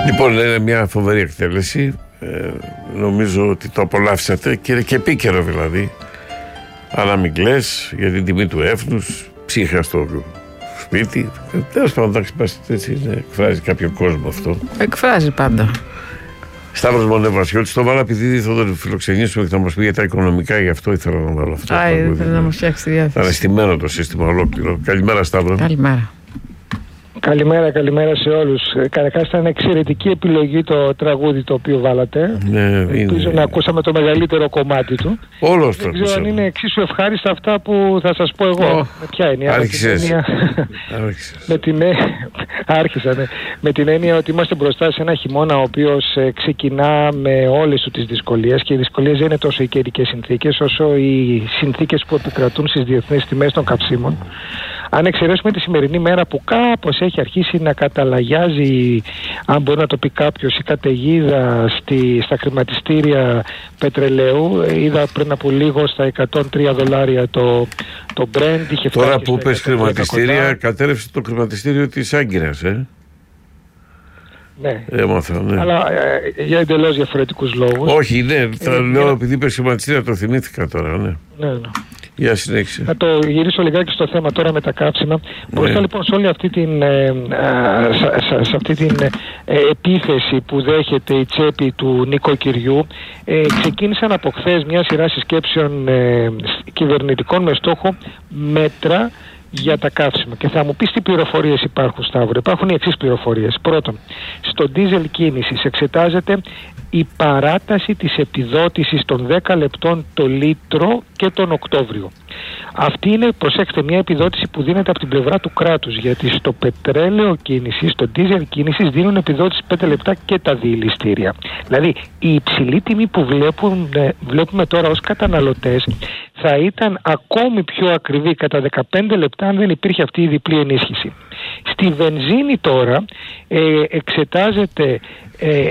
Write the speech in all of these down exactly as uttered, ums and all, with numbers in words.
Λοιπόν, είναι μια φοβερή εκτέλεση. Ε, νομίζω ότι το απολαύσατε και είναι και επίκαιρο δηλαδή. Αλλά μην κλαις για την τιμή του έθνους, ψύχα στο σπίτι. Τέλος πάντων, εντάξει, έτσι εκφράζει κάποιο κόσμο αυτό. Εκφράζει πάντα. Σταύρος Μονεβασιώτης, το βάλα επειδή θα τον φιλοξενήσουμε και θα μας πει για τα οικονομικά, γι' αυτό ήθελα να βάλω αυτό. Α, ήθελα να μας φτιάξει τη διάθεση. Ήταν αισθημένο το σύστημα ολόκληρο. Καλημέρα, Σταύρο. Καλημέρα. Καλημέρα, καλημέρα σε όλους. Καταρχάς ήταν εξαιρετική επιλογή το τραγούδι το οποίο βάλατε. Ναι, ελπίζω είναι... να ακούσαμε το μεγαλύτερο κομμάτι του. Όλος το Δεν ξέρω αν είναι εξίσου ευχάριστα αυτά που θα σας πω εγώ. Oh. Με ποια έννοια? Άρχισες. με την έννοια... Άρχισα, ναι. Με την έννοια ότι είμαστε μπροστά σε ένα χειμώνα ο οποίος ε, ξεκινά με όλες του τις δυσκολίες, και οι δυσκολίες δεν είναι τόσο οι καιρικές συνθήκες όσο οι συνθήκες που επικρατούν στις διεθνείς τιμές των καυσίμων. Αν εξαιρέσουμε τη σημερινή μέρα που κάπως έχει αρχίσει να καταλαγιάζει, αν μπορεί να το πει κάποιος, η καταιγίδα στη, στα χρηματιστήρια πετρελαίου. Είδα πριν από λίγο στα εκατόν τρία δολάρια το, το Brent. Είχε Τώρα που πες χρηματιστήρια, κατέρευσε το χρηματιστήριο της Άγκυρας, ε. Ναι. Έμαθα, ναι. Αλλά ε, για εντελώς διαφορετικούς λόγους. Όχι, ναι, θα ε, λέω για... επειδή είπες χρηματιστήρια, το θυμήθηκα τώρα, ναι. Ναι, ναι. Για συνέχιση. Να το γυρίσω λιγάκι στο θέμα τώρα με τα κάψιμα. Ναι. Μπροστά λοιπόν σε όλη αυτή την, ε, ε, σε, σε αυτή την ε, επίθεση που δέχεται η τσέπη του νοικοκυριού, ε, ξεκίνησαν από χθες μια σειρά συσκέψεων ε, κυβερνητικών με στόχο μέτρα για τα καύσιμα. Και θα μου πεις τι πληροφορίες υπάρχουν, Σταύρο. Υπάρχουν οι εξής πληροφορίες. Πρώτον, στο ντίζελ κίνησης εξετάζεται η παράταση της επιδότησης των δέκα λεπτών το λίτρο και τον Οκτώβριο. Αυτή είναι, προσέξτε, μια επιδότηση που δίνεται από την πλευρά του κράτους, γιατί στο πετρέλαιο κίνησης, στο ντίζελ κίνησης δίνουν επιδότηση πέντε λεπτά και τα διελιστήρια. Δηλαδή η υψηλή τιμή που βλέπουν, βλέπουμε τώρα ως καταναλωτές θα ήταν ακόμη πιο ακριβή κατά δεκαπέντε λεπτά αν δεν υπήρχε αυτή η διπλή ενίσχυση. Στη βενζίνη τώρα ε, εξετάζεται ε,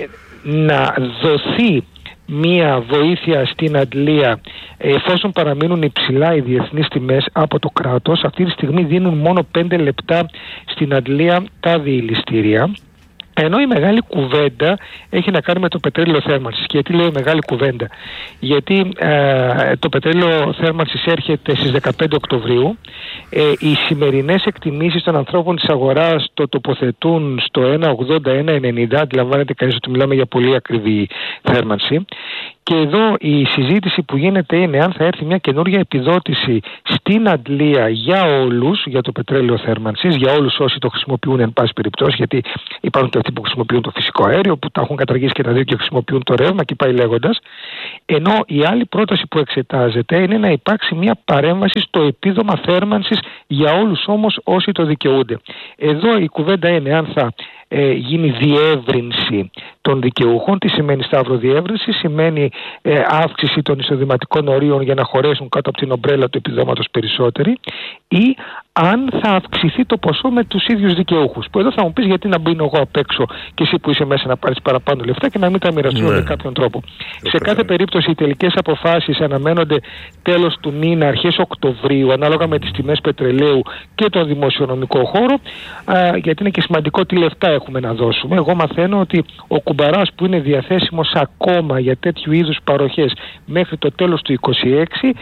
να δοθεί μία βοήθεια στην αντλία εφόσον παραμείνουν υψηλά οι διεθνείς τιμές από το κράτος. Αυτή τη στιγμή δίνουν μόνο πέντε λεπτά στην αντλία τα διελιστήρια. Ενώ η μεγάλη κουβέντα έχει να κάνει με το πετρέλαιο θέρμανσης. Και γιατί λέω η μεγάλη κουβέντα? Γιατί ε, το πετρέλαιο θέρμανσης έρχεται στις δεκαπέντε Οκτωβρίου. Ε, οι σημερινές εκτιμήσεις των ανθρώπων της αγοράς το τοποθετούν στο ένα ογδόντα ένα ενενήντα. Αντιλαμβάνεται κανείς ότι μιλάμε για πολύ ακριβή θέρμανση. Και εδώ η συζήτηση που γίνεται είναι αν θα έρθει μια καινούργια επιδότηση στην αντλία για όλους, για το πετρέλαιο θέρμανσης, για όλους όσοι το χρησιμοποιούν εν πάση περιπτώσει, γιατί υπάρχουν και αυτοί που χρησιμοποιούν το φυσικό αέριο, που τα έχουν καταργήσει και τα δύο και χρησιμοποιούν το ρεύμα και πάει λέγοντας. Ενώ η άλλη πρόταση που εξετάζεται είναι να υπάρξει μια παρέμβαση στο επίδομα θέρμανσης για όλους όμως όσοι το δικαιούνται. Εδώ η κουβέντα είναι αν θα ε, γίνει διεύρυνση των δικαιούχων. Τι σημαίνει, Σταύρο, διεύρυνση? Σημαίνει ε, αύξηση των εισοδηματικών ορίων για να χωρέσουν κάτω από την ομπρέλα του επιδόματος περισσότεροι, ή αν θα αυξηθεί το ποσό με τους ίδιους δικαιούχους. Που εδώ θα μου πεις γιατί να μπαίνω εγώ απ' έξω και εσύ που είσαι μέσα να πάρεις παραπάνω λεφτά και να μην τα μοιραστούμε ναι. με κάποιον τρόπο. Το Σε κάθε περίπτωση οι τελικές αποφάσεις αναμένονται τέλος του μήνα, αρχές Οκτωβρίου, ανάλογα με τις τιμές πετρελαίου και τον δημοσιονομικό χώρο, α, γιατί είναι και σημαντικό τι λεφτά έχουμε να δώσουμε. Εγώ μαθαίνω ότι ο κουμπαράς που είναι διαθέσιμος ακόμα για τέτοιου είδους παροχές μέχρι το τέλος του είκοσι έξι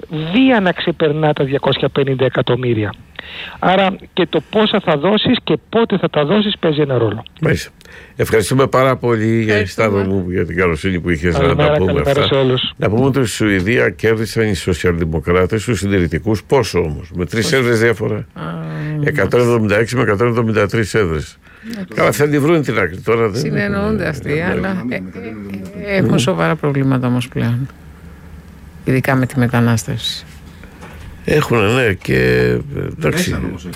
βία να ξεπερνά τα διακόσια πενήντα εκατομμύρια. Άρα και το πόσα θα δώσεις και πότε θα τα δώσεις παίζει ένα ρόλο. Μάλιστα. Ευχαριστούμε πάρα πολύ για Σταύρο μου για την καλοσύνη που είχες να τα πούμε αυτά. Να πούμε ότι στη Σουηδία κέρδισαν οι σοσιαλδημοκράτες τους συντηρητικούς. Πόσο όμως? Με τρεις έδρες διαφορά. εκατόν εβδομήντα έξι με εκατόν εβδομήντα τρεις έδρες. Καλά, θα τη βρουν την άκρη τώρα. Συνεννοούνται αυτοί, αλλά έχουν σοβαρά προβλήματα όμως πλέον. Ειδικά με τη μετανάστευση. Έχουν, ναι, και εντάξει.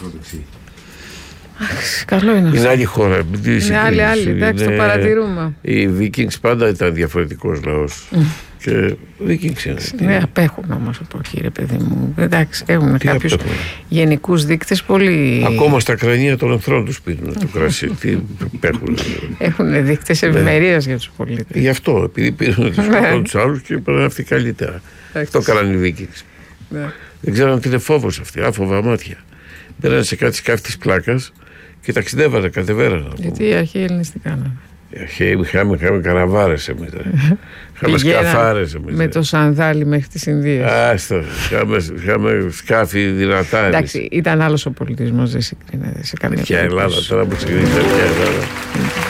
Καλό είναι αυτό. Είναι άλλη χώρα. Είναι άλλη, άλλη, εντάξει, το παρατηρούμε. Οι Βίκινγκς πάντα ήταν διαφορετικός λαός. Και Βίκινγκς είναι. Ναι, απέχουν όμως από εκεί, ρε παιδί μου. Εντάξει, έχουν κάποιους γενικούς δείκτες πολύ. Ακόμα στα κρανία των εχθρών τους πίνουν το κρασί. Τι απέχουν. Έχουν δείκτες ευημερίας για τους πολίτες. Γι' αυτό, επειδή πίνουν τους σκοτών τους άλλους και πάνε αυτοί καλύτερα. Αυτό κάνανε οι Βίκινγκς. Δεν ξέραν τι είναι φόβος αυτή, άφοβα μάτια. Μπαίνανε σε κάτι σκάφη της πλάκας και ταξιδεύανε, κατεβαίνανε. Γιατί οι αρχαίοι Έλληνες τι κάνανε? Είχαμε, είχαμε καραβάρες εμείς. Είχαμε σκαφάρες εμείς. Με το σανδάλι μέχρι τις Ινδίες. Άστα, είχαμε, είχαμε σκάφη δυνατά. Εντάξει, ήταν άλλος ο πολιτισμός, δεν συγκρίνεται σε καμία περίπτωση. Ποια Ελλάδα τώρα που συγκρίνεται, ποια Ελλάδα.